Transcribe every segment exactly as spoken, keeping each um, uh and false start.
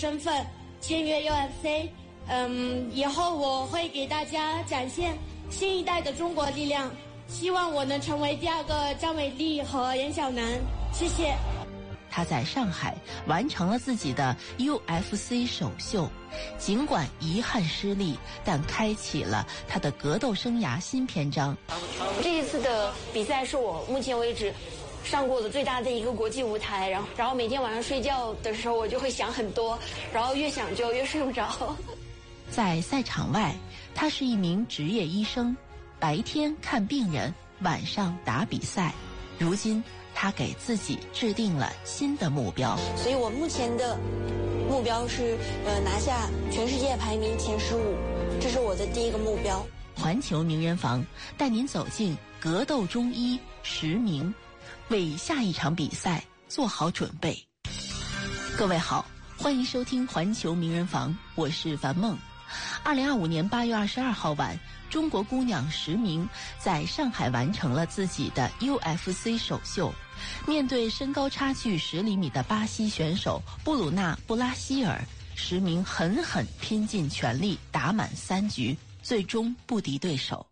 身份签约 U F C。嗯，以后我会给大家展现新一代的中国力量，希望我能成为第二个张伟丽和严小楠。谢谢。 他在上海完成了自己的 U F C 首秀，尽管遗憾失利，但开启了他的格斗生涯新篇章。 这一次的比赛是我目前为止上过的最大的一个国际舞台，然后然后每天晚上睡觉的时候我就会想很多，然后越想就越睡不着。 在赛场外，他是一名职业医生，白天看病人，晚上打比赛。如今他给自己制定了新的目标， 所以我目前的目标是呃拿下全世界排名前十五，这是我的第一个目标。 环球名人房带您走进格斗中医石明，为下一场比赛做好准备。各位好，欢迎收听环球名人房，我是樊梦。二零二五年八月二十二号晚，中国姑娘石明在上海完成了自己的 U F C 首秀。面对身高差距十厘米的巴西选手布鲁纳·布拉希尔，石明狠狠拼尽全力，打满三局，最终不敌对手。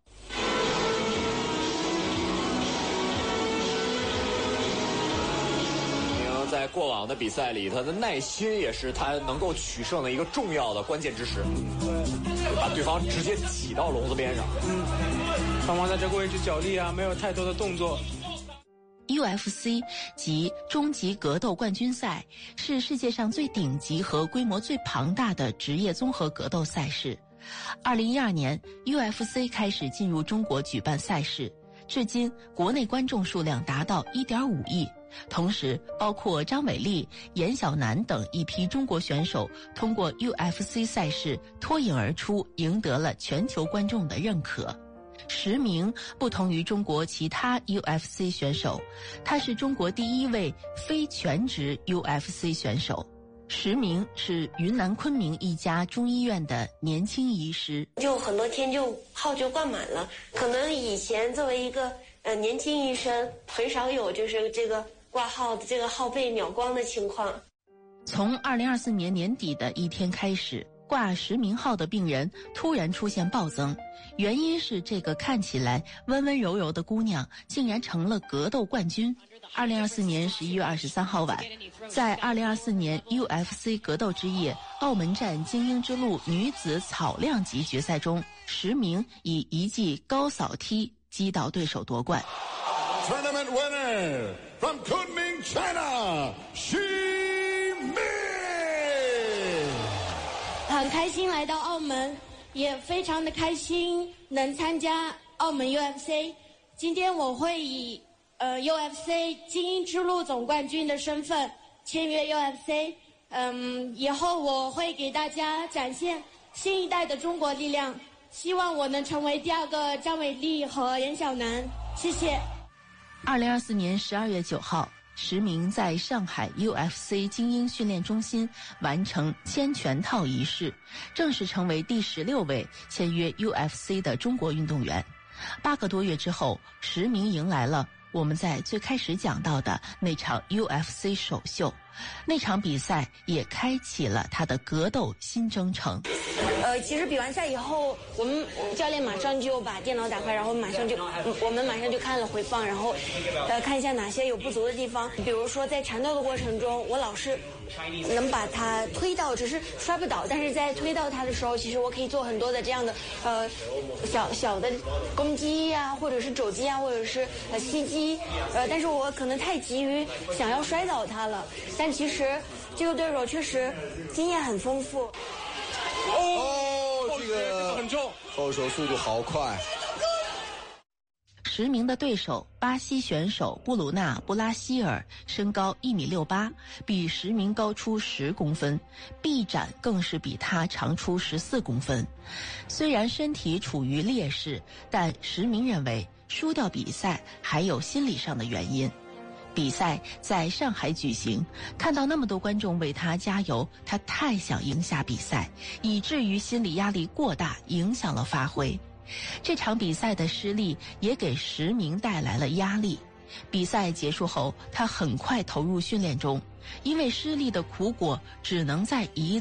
在过往的比赛里，他的耐心也是他能够取胜的一个重要的关键之时，把对方直接挤到笼子边上。 嗯，双方在这个位置角力啊，没有太多的动作。 U F C 即终极格斗冠军赛是世界上最顶级和规模最庞大的职业综合格斗赛事。二零一二年 U F C 开始进入中国举办赛事，至今国内观众数量达到 一点五亿。同时包括张伟丽、严小楠等一批中国选手通过 U F C 赛事脱颖而出，赢得了全球观众的认可。石明不同于中国其他 U F C 选手，他是中国第一位非全职 U F C 选手。石明是云南昆明一家中医院的年轻医师， 就很多天就号就挂满了。可能以前作为一个呃年轻医生，很少有就是这个挂号的这个号被秒光的情况。 从二零二四年年底的一天开始，挂石明号的病人突然出现暴增，原因是这个看起来温温柔柔的姑娘竟然成了格斗冠军。二零二四年十一月二十三号晚，在二零二四年 U F C 格斗之夜澳门站精英之路女子草量级决赛中，石明以一记高扫踢击倒对手夺冠。 Tournament winner from Kunming, China, Xi Min。 很开心来到澳门，也非常的开心能参加澳门 U F C。今天我会以呃 U F C 精英之路总冠军的身份签约 U F C。嗯，以后我会给大家展现新一代的中国力量，希望我能成为第二个张伟丽和严小楠。谢谢。 二零二四年十二月九号，石明在上海 U F C 精英训练中心完成签拳套仪式，正式成为第十六位签约 U F C 的中国运动员。八个多月之后，石明迎来了我们在最开始讲到的那场 U F C 首秀，那场比赛也开启了他的格斗新征程。 呃，其实比完赛以后，我们教练马上就把电脑打开，然后马上就我们马上就看了回放，然后呃看一下哪些有不足的地方。比如说在缠斗的过程中，我老是能把它推到，只是摔不倒，但是在推到它的时候，其实我可以做很多的这样的呃小小的攻击呀、啊，或者是肘击啊，或者是呃膝击，呃，但是我可能太急于想要摔倒它了，但其实这个对手确实经验很丰富。 哦，这个很重， 后手速度好快。 石明的对手巴西选手布鲁纳·布拉希尔身高一米六八，比石明高出十公分，臂展更是比他长出十四公分。虽然身体处于劣势，但石明认为输掉比赛还有心理上的原因。比赛在上海举行，看到那么多观众为他加油，他太想赢下比赛，以至于心理压力过大，影响了发挥。这场比赛的失利也给石明带来了压力。比赛结束后，他很快投入训练中，因为失利的苦果只能在一